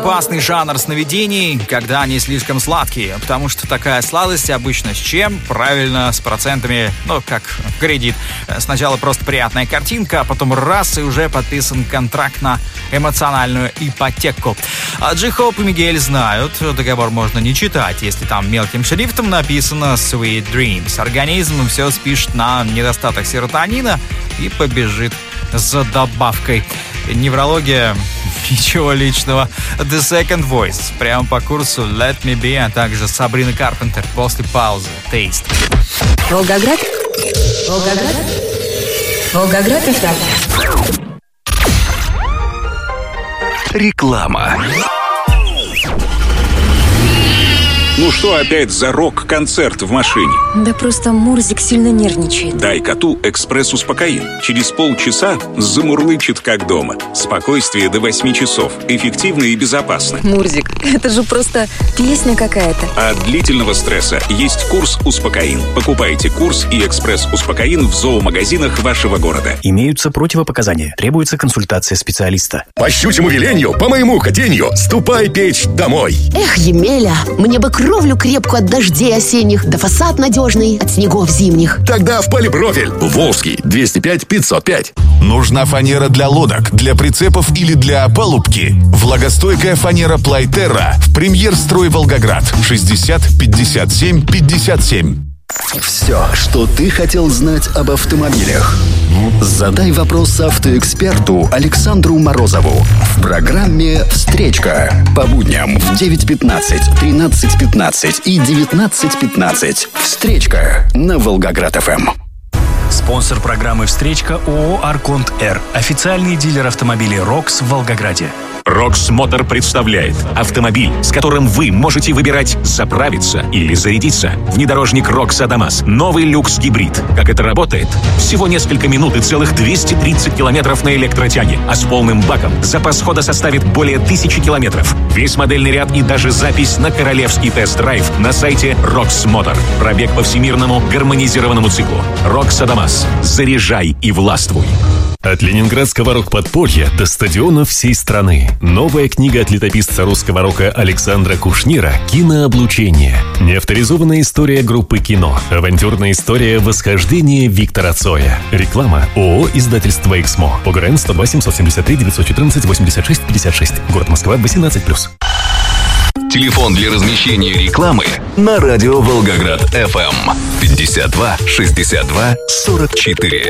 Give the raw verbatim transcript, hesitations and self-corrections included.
Опасный жанр сновидений, когда они слишком сладкие, потому что такая сладость обычно с чем? Правильно, с процентами, ну, как кредит. Сначала просто приятная картинка, а потом раз, и уже подписан контракт на эмоциональную ипотеку. А Джи Хоуп и Мигель знают, договор можно не читать, если там мелким шрифтом написано «Sweet Dreams». Организм все спишет на недостаток серотонина и побежит за добавкой. Неврология, ничего личного. The Second Voice, прямо по курсу Let Me Be, а также Сабрина Карпентер после паузы Taste. Волгоград, Волгоград, Волгоград эф эм. Реклама. Ну что опять за рок-концерт в машине? Да просто Мурзик сильно нервничает. Дай коту экспресс-успокоин. Через полчаса замурлычет как дома. Спокойствие до восьми часов. Эффективно и безопасно. Мурзик, это же просто песня какая-то. От длительного стресса есть курс «Успокоин». Покупайте курс и экспресс-успокоин в зоомагазинах вашего города. Имеются противопоказания. Требуется консультация специалиста. По щучьему велению, по моему хотению, ступай печь домой. Эх, Емеля, мне бы кровлю крепкую от дождей осенних, да фасад надежный от снегов зимних. Тогда в Полипрофиль. Волжский, двести пять пятьсот пять. Нужна фанера для лодок, для прицепов или для опалубки? Влагостойкая фанера Плайтерра в Премьер-строй Волгоград. шестьдесят пятьдесят семь пятьдесят семь. Все, что ты хотел знать об автомобилях. Задай вопрос автоэксперту Александру Морозову в программе «Встречка» по будням в девять пятнадцать, тринадцать пятнадцать и девятнадцать пятнадцать. «Встречка» на Волгоград эф эм. Спонсор программы «Встречка» ООО «Арконт Р». Официальный дилер автомобилей «Рокс» в Волгограде. Рокс Мотор представляет автомобиль, с которым вы можете выбирать заправиться или зарядиться. Внедорожник Рокс Адамас. Новый люкс гибрид. Как это работает? Всего несколько минут и целых двести тридцать километров на электротяге. А с полным баком запас хода составит более тысячи километров. Весь модельный ряд и даже запись на королевский тест-драйв на сайте Рокс Мотор. Пробег по всемирному гармонизированному циклу. Рокс Адамас. Заряжай и властвуй. От ленинградского рок-подполья до стадионов всей страны. Новая книга от летописца русского рока Александра Кушнира «Кинооблучение». Неавторизованная история группы «Кино». Авантюрная история восхождения Виктора Цоя. Реклама ООО «Издательство Эксмо». ОГРН сто два семьсот семьдесят три девятьсот четырнадцать восемьдесят шесть пятьдесят шесть. Город Москва, восемнадцать плюс. Телефон для размещения рекламы на радио Волгоград эф эм. пятьдесят два шестьдесят два сорок четыре.